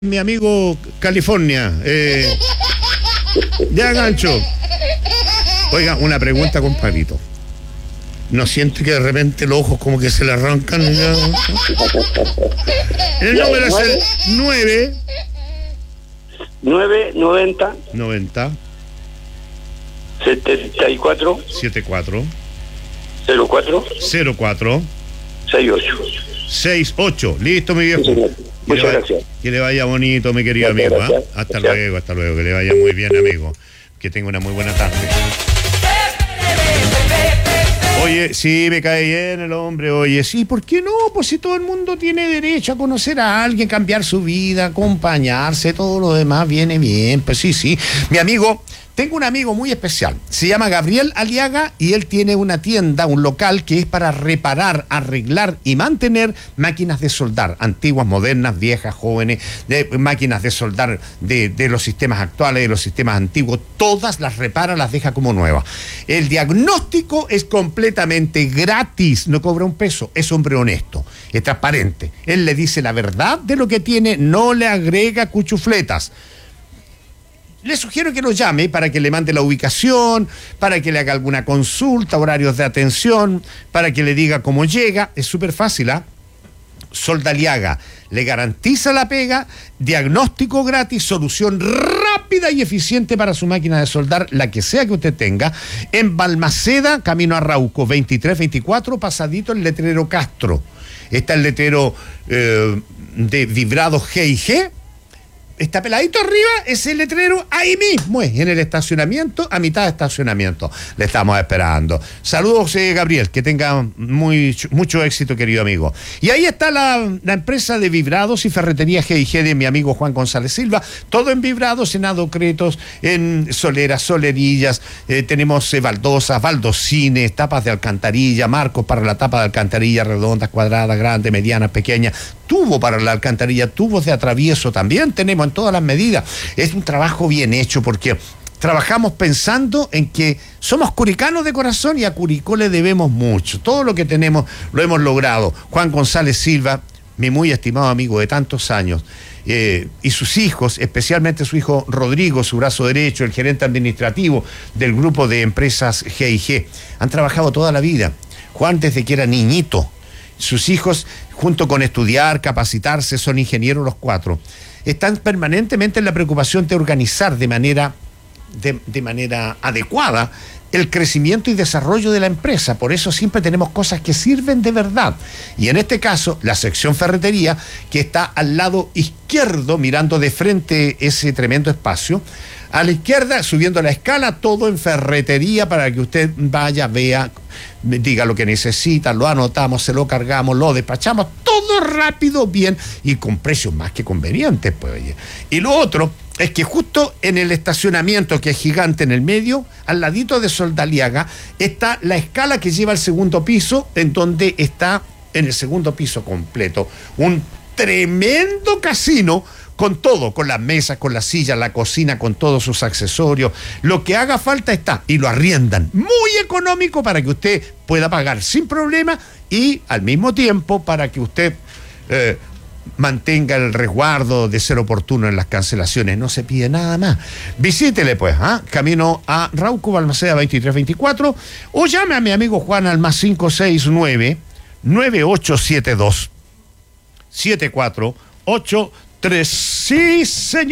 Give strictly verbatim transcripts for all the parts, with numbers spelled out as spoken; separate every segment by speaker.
Speaker 1: Mi amigo California. Eh, ya, Gancho. Oiga, una pregunta, compadrito. ¿No siente que de repente los ojos como que se le arrancan? Ya? El número es el nueve
Speaker 2: nueve noventa
Speaker 1: noventa
Speaker 2: setenta y cuatro
Speaker 1: setenta y cuatro
Speaker 2: cero cuatro
Speaker 1: cero cuatro
Speaker 2: sesenta y ocho.
Speaker 1: sesenta y ocho. Listo, mi viejo.
Speaker 2: Sí, muchas
Speaker 1: vaya,
Speaker 2: gracias.
Speaker 1: Que le vaya bonito, mi querido
Speaker 2: Muchas
Speaker 1: amigo. ¿eh?
Speaker 2: gracias.
Speaker 1: Hasta
Speaker 2: Gracias.
Speaker 1: luego, hasta luego. Que le vaya muy bien, amigo. Que tenga una muy buena tarde. Oye, sí, me cae bien el hombre. Oye, sí, ¿por qué no? Pues si todo el mundo tiene derecho a conocer a alguien, cambiar su vida, acompañarse, todo lo demás viene bien. Pues sí, sí. Mi amigo, tengo un amigo muy especial. Se llama Gabriel Aliaga y él tiene una tienda, un local que es para reparar, arreglar y mantener máquinas de soldar, antiguas, modernas, viejas, jóvenes, de máquinas de soldar de, de los sistemas actuales, de los sistemas antiguos. Todas las repara, las deja como nuevas. El diagnóstico es completamente gratis, no cobra un peso, es hombre honesto, es transparente. Él le dice la verdad de lo que tiene, no le agrega cuchufletas. Le sugiero que lo llame para que le mande la ubicación, para que le haga alguna consulta, horarios de atención, para que le diga cómo llega. Es súper fácil, ¿ah? Soldaliaga le garantiza la pega, diagnóstico gratis, solución rápida y eficiente para su máquina de soldar, la que sea que usted tenga, en Balmaceda, camino a Rauco, veintitrés veinticuatro, pasadito el letrero Castro. Está el letrero eh, de vibrado G y G. Está peladito arriba, ese letrero ahí mismo es, en el estacionamiento, a mitad de estacionamiento. Le estamos esperando. Saludos, eh, Gabriel, que tenga muy, mucho éxito, querido amigo. Y ahí está la, la empresa de vibrados y ferretería G y G de mi amigo Juan González Silva. Todo en vibrados, en adocretos, en soleras, solerillas. Eh, tenemos eh, baldosas, baldocines, tapas de alcantarilla, marcos para la tapa de alcantarilla, redondas, cuadradas, grandes, medianas, pequeñas. Tubo para la alcantarilla, tubos de atravieso también tenemos en todas las medidas. Es un trabajo bien hecho porque trabajamos pensando en que somos curicanos de corazón y a Curicó le debemos mucho. Todo lo que tenemos lo hemos logrado. Juan González Silva, mi muy estimado amigo de tantos años, eh, y sus hijos, especialmente su hijo Rodrigo, su brazo derecho, el gerente administrativo del grupo de empresas G y G, han trabajado toda la vida. Juan desde que era niñito. Sus hijos, junto con estudiar, capacitarse, son ingenieros los cuatro. Están permanentemente en la preocupación de organizar de manera, de, de manera adecuada el crecimiento y desarrollo de la empresa. Por eso siempre tenemos cosas que sirven de verdad. Y en este caso, la sección ferretería, que está al lado izquierdo, mirando de frente ese tremendo espacio. A la izquierda, subiendo la escala, todo en ferretería para que usted vaya, vea, diga lo que necesita, lo anotamos, se lo cargamos, lo despachamos, todo rápido, bien y con precios más que convenientes, pues. Oye. Y lo otro es que justo en el estacionamiento, que es gigante en el medio, al ladito de Soldaliaga, está la escala que lleva al segundo piso, en donde está, en el segundo piso completo, un tremendo casino con todo, con las mesas, con las sillas, la cocina, con todos sus accesorios. Lo que haga falta está, y lo arriendan muy económico para que usted pueda pagar sin problema y al mismo tiempo para que usted eh, mantenga el resguardo de ser oportuno en las cancelaciones. No se pide nada más. Visítele pues, ¿ah? Camino a Rauco, Balmaceda veintitrés veinticuatro, o llame a mi amigo Juan al más cinco seis nueve, nueve ocho siete dos, siete cuatro ocho tres. Sí,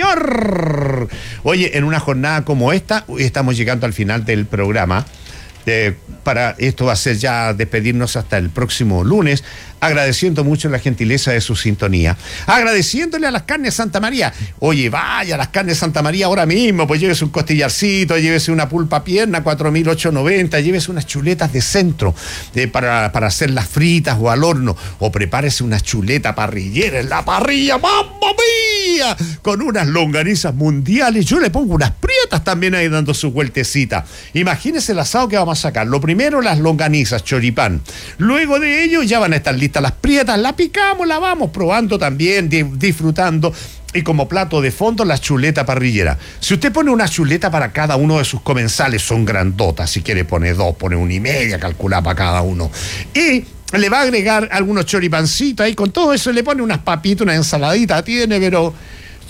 Speaker 1: señor. Oye, en una jornada como esta, estamos llegando al final del programa. Eh, para esto va a ser ya despedirnos hasta el próximo lunes, agradeciendo mucho la gentileza de su sintonía, agradeciéndole a las carnes Santa María. Oye, vaya, las carnes Santa María ahora mismo, pues llévese un costillarcito, llévese una pulpa pierna, cuatro mil ochocientos noventa, llévese unas chuletas de centro eh, para, para hacer las fritas o al horno, o prepárese una chuleta parrillera en la parrilla, ¡mamma mía! Con unas longanizas mundiales. Yo le pongo unas prietas también ahí dando su vueltecita. Imagínese el asado que vamos a sacar. Lo primero, las longanizas, choripán. Luego de ello ya van a estar listas las prietas, la picamos, la vamos probando también, di- disfrutando. Y como plato de fondo, la chuleta parrillera. Si usted pone una chuleta para cada uno de sus comensales, son grandotas. Si quiere pone dos, pone una y media, calcula para cada uno. Y le va a agregar algunos choripancitos ahí, con todo eso le pone unas papitas, una ensaladita, tiene, pero